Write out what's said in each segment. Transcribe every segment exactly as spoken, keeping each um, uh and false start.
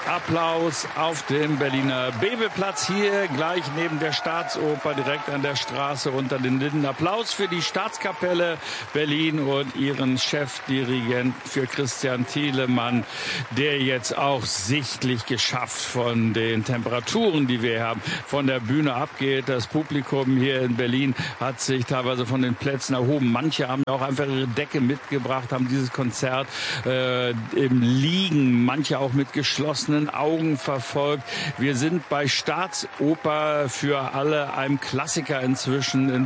Applaus auf dem Berliner Bebelplatz, hier gleich neben der Staatsoper, direkt an der Straße unter den Linden. Applaus für die Staatskapelle Berlin und ihren Chefdirigent, für Christian Thielemann, der jetzt auch sichtlich geschafft von den Temperaturen, die wir haben, von der Bühne abgeht. Das Publikum hier in Berlin hat sich teilweise von den Plätzen erhoben. Manche haben auch einfach ihre Decke mitgebracht, haben dieses Konzert äh, im Liegen, manche auch mit geschlossenen Augen verfolgt. Wir sind bei Staatsoper für alle, einem Klassiker inzwischen in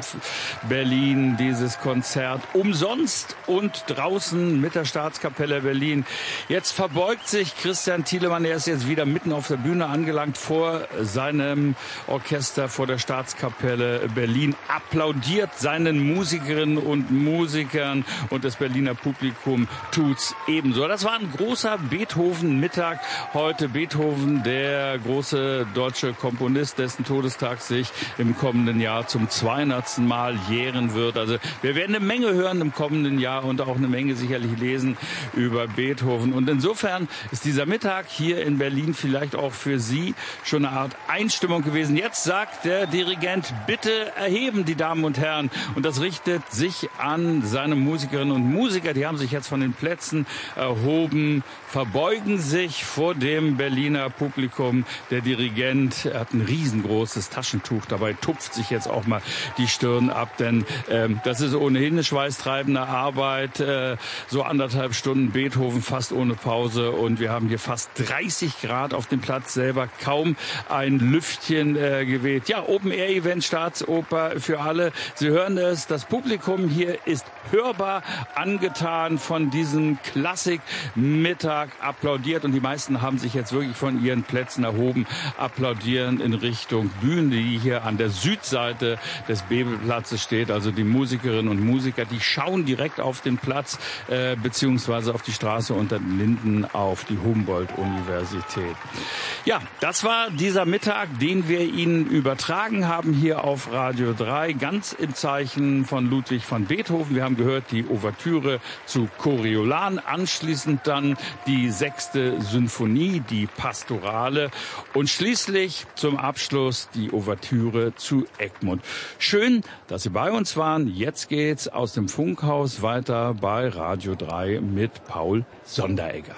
Berlin, dieses Konzert umsonst und draußen mit der Staatskapelle Berlin. Jetzt verbeugt sich Christian Thielemann, er ist jetzt wieder mitten auf der Bühne angelangt vor seinem Orchester, vor der Staatskapelle Berlin, applaudiert seinen Musikerinnen und Musikern und das Berliner Publikum tut's ebenso. Das war ein großer Beethoven-Mittag heute. Beethoven, der große deutsche Komponist, dessen Todestag sich im kommenden Jahr zum zweihundertsten Mal jähren wird. Also wir werden eine Menge hören im kommenden Jahr und auch eine Menge sicherlich lesen über Beethoven. Und insofern ist dieser Mittag hier in Berlin vielleicht auch für Sie schon eine Art Einstimmung gewesen. Jetzt sagt der Dirigent, bitte erheben, die Damen und Herren. Und das richtet sich an seine Musikerinnen und Musiker. Die haben sich jetzt von den Plätzen erhoben, verbeugen sich vor dem Berliner Publikum. Der Dirigent hat ein riesengroßes Taschentuch dabei, tupft sich jetzt auch mal die Stirn ab, denn ähm, das ist ohnehin eine schweißtreibende Arbeit. Äh, so anderthalb Stunden Beethoven fast ohne Pause und wir haben hier fast dreißig Grad auf dem Platz selber, kaum ein Lüftchen äh, geweht. Ja, Open-Air-Event, Staatsoper für alle. Sie hören es, das Publikum hier ist hörbar angetan von diesem Klassikmittag, applaudiert und die meisten haben sich jetzt wirklich von ihren Plätzen erhoben, applaudieren in Richtung Bühne, die hier an der Südseite des Bebelplatzes steht. Also die Musikerinnen und Musiker, die schauen direkt auf den Platz äh, beziehungsweise auf die Straße unter den Linden auf die Humboldt-Universität. Ja, das war dieser Mittag, den wir Ihnen übertragen haben hier auf Radio drei, ganz im Zeichen von Ludwig van Beethoven. Wir haben gehört die Ouvertüre zu Coriolan, anschließend dann die sechste Sinfonie, die Pastorale und schließlich zum Abschluss die Ouvertüre zu Egmont. Schön, dass Sie bei uns waren. Jetzt geht's aus dem Funkhaus weiter bei Radio drei mit Paul Sonderegger.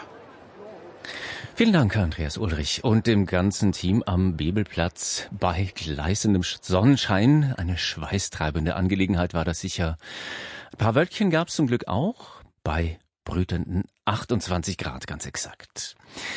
Vielen Dank, Andreas Ulrich und dem ganzen Team am Bebelplatz. Bei gleißendem Sonnenschein, eine schweißtreibende Angelegenheit war das sicher. Ein paar Wölkchen gab es zum Glück auch, bei brütenden achtundzwanzig Grad ganz exakt.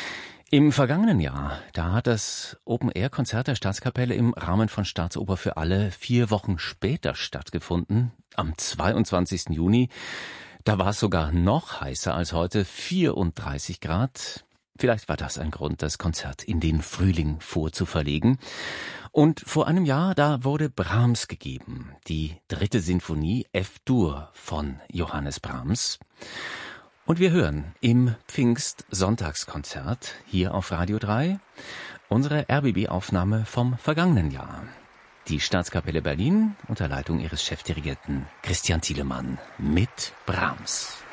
Im vergangenen Jahr, da hat das Open-Air-Konzert der Staatskapelle im Rahmen von Staatsoper für alle vier Wochen später stattgefunden, am zweiundzwanzigsten Juni. Da war es sogar noch heißer als heute, vierunddreißig Grad. Vielleicht war das ein Grund, das Konzert in den Frühling vorzuverlegen. Und vor einem Jahr, da wurde Brahms gegeben, die dritte Sinfonie F-Dur von Johannes Brahms. Und wir hören im Pfingst-Sonntagskonzert hier auf Radio drei unsere R B B-Aufnahme vom vergangenen Jahr. Die Staatskapelle Berlin unter Leitung ihres Chefdirigenten Christian Thielemann mit Brahms.